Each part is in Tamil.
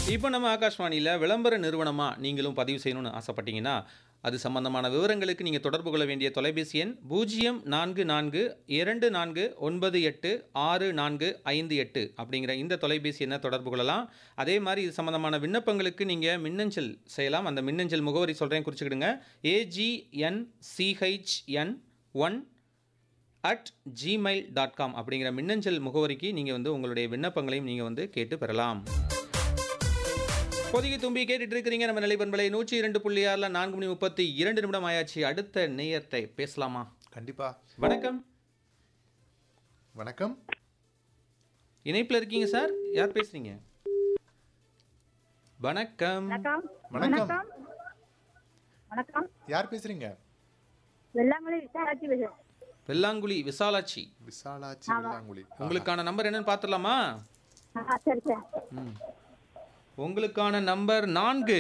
இப்போ நம்ம ஆகாஷ்வாணியில் விளம்பர நிறுவனமாக நீங்களும் பதிவு செய்யணும்னு ஆசைப்பட்டீங்கன்னா அது சம்பந்தமான விவரங்களுக்கு நீங்கள் தொடர்பு கொள்ள வேண்டிய தொலைபேசி எண் 0442986458 அப்படிங்கிற இந்த தொலைபேசி எண்ணை தொடர்பு கொள்ளலாம். அதே மாதிரி இது சம்பந்தமான விண்ணப்பங்களுக்கு நீங்கள் மின்னஞ்சல் செய்யலாம். அந்த மின்னஞ்சல் முகவரி சொல்கிறேன், குறிச்சுக்கிடுங்க. agn1c1 அப்படிங்கிற மின்னஞ்சல் முகவரிக்கு நீங்கள் வந்து உங்களுடைய விண்ணப்பங்களையும் நீங்கள் வந்து கேட்டு பெறலாம். பொதிகை தும்பி கேட்டுட்டு இருக்கிறீங்க. நம்ம நிலைப்பண்பலை 102.6 4:32 ஆயாச்சு. அடுத்த நேயத்தை பேசலாமா? கண்டிப்பா. வணக்கம். வணக்கம். இணைப்பில் இருக்கீங்க சார். யார் பேசுறீங்க? வணக்கம். வணக்கம். வணக்கம். யார் பேசுறீங்க? வெள்ளாங்குழி விசாலாட்சி பேசுறேன். வெள்ளாங்குழி விசாலாட்சி. விசாலாட்சி வெள்ளாங்குழி. உங்களுக்கான நம்பர் என்னன்னு பார்த்துடலாமா? சரி சார். உங்களுக்கான நம்பர் 4.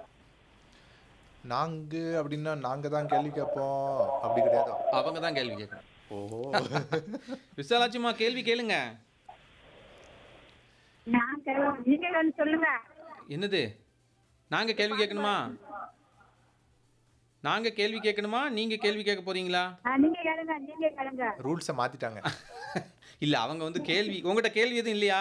நாங்க அப்படின்னா நாங்க தான் கேள்வி கேட்போம் அப்படி கிடையாது. அவங்க தான் கேள்வி கேட்கணும். ஓஹோ. விசாலாட்சிமா கேள்வி கேளுங்க. நீங்க சொல்லுங்க. என்னது? நாங்க கேள்வி கேட்கணுமா? நாங்க கேள்வி கேட்கணுமா? நீங்க கேள்வி கேட்க போறீங்களா? நீங்க கேளுங்க. ரூல்ஸை மாத்திட்டாங்க. இல்ல, அவங்க வந்து கேள்வி உங்ககிட்ட கேள்வி எதுவும் இல்லையா?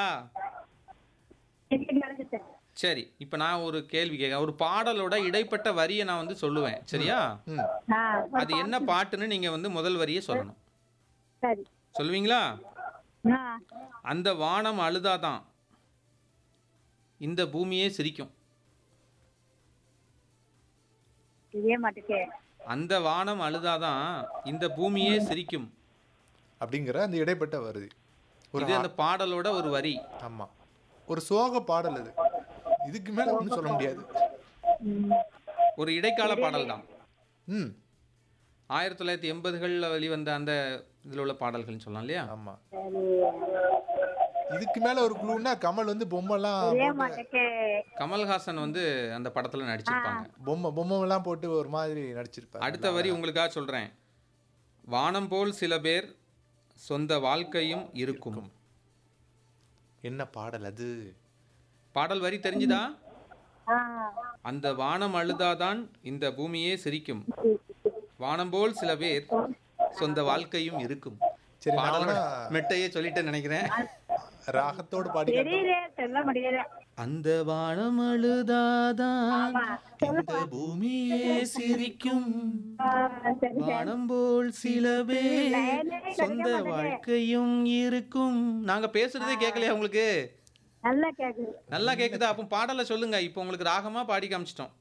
சரி, இப்போ நான் ஒரு கேள்வி கேட்க, ஒரு பாடலோட இடைப்பட்ட வரியை நான் வந்து சொல்லுவேன், சரியா? அது என்ன பாட்டுன்னு நீங்க வந்து முதல் வரியை சொல்லணும். சரி. சொல்லுவீங்களா? அந்த வானம் அழுதாதான் இந்த பூமியே சிரிக்கும். அந்த வானம் அழுதாதான் இந்த பூமியே சிரிக்கும் அப்படிங்கிற அந்த இடைப்பட்ட வருது. இது அந்த பாடலோட ஒரு வரி. ஆமா, ஒரு சோக பாடல் அது. இதுக்கு மேல ஒன்றும் சொல்ல முடியாது. ஒரு இடைக்கால பாடல் தான். 1980 வெளிவந்த அந்த இதில் உள்ள பாடல்கள்னு சொல்லலாம் இல்லையா? ஆமா. இதுக்கு மேல ஒரு குழுன்னா கமல் வந்து பொம்மைலாம் கமல்ஹாசன் வந்து அந்த படத்துல நடிச்சிருப்பாங்க. பொம்மைலாம் போட்டு ஒரு மாதிரி நடிச்சிருப்பாங்க. அடுத்த வரி உங்களுக்காக சொல்றேன். வானம் போல் சில பேர் சொந்த வாழ்க்கையும் இருக்கும். என்ன பாடல் அது? பாடல் வரி தெரிஞ்சுதா? அந்த வானம் அழுதாதான் இந்த பூமியே சிரிக்கும். வானம் போல் சில பேர் சொந்த வாழ்க்கையும் இருக்கும். சரி, பாடலோட மெட்டையே சொல்லிட்டு நினைக்கிறேன். ராகத்தோடு பாடி. அந்த வானம் அழுதாதான் இந்த பூமியே சிரிக்கும். வானம் போல் சில பேர் சொந்த வாழ்க்கையும் இருக்கும். நாங்க பேசுறதே கேட்கலையா உங்களுக்கு? நல்லா கேக்குதா? அப்போ பாடலை சொல்லுங்க. இப்போ உங்களுக்கு ராகமா பாடி காமிச்சிட்டோம்.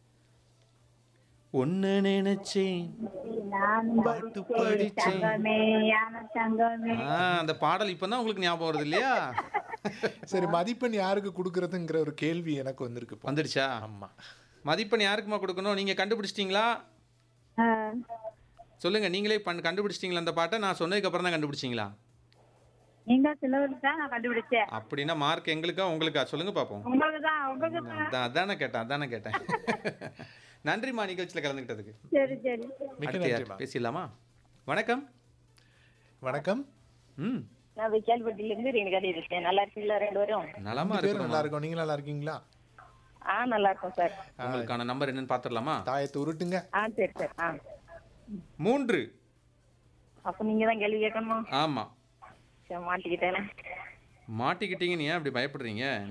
ஒன்னு நினைச்சேன் பாட்டு படிச்சேன். அந்த பாடல் இப்பதான் உங்களுக்கு ஞாபகம் வருது இல்லையா? சரி, மதிப்பெண் யாருக்கு கொடுக்கறதுங்கிற ஒரு கேள்வி எனக்கு வந்துடுச்சா? ஆமா, மதிப்பெண் யாருக்குமா கொடுக்கணும்? நீங்க கண்டுபிடிச்சிட்டீங்களா? சொல்லுங்க, நீங்களே கண்டுபிடிச்சிட்டீங்களா? அந்த பாட்டை நான் சொன்னதுக்கு அப்புறம் தான் கண்டுபிடிச்சிங்களா? அப்படின்னா மார்க் எங்களுக்கா உங்களுக்கா? சொல்லுங்க பாப்போம். அதானே கேட்டேன். நன்றிமா நிகழ்ச்சியில் கலந்துக்கிட்டதுக்கு. பேசிடலாமா? வணக்கம். வணக்கம். நல்லா இருக்கீங்களா? நலமா இருக்கும். நீங்க நல்லா இருக்கீங்களா? நல்லா இருக்கும் சார். உங்களுக்கான நம்பர் என்னன்னு பாத்துடலாமா? தாயத்தை உருட்டுங்க. சரி சார். 3. அப்ப நீங்க தான் கேள்வி கேட்கணுமா? ஆமா. மாட்டிக்கிட்டேன். மாட்டிக்கிட்டீங்கன்னு ஏன் அப்படி பயப்படுறீங்க?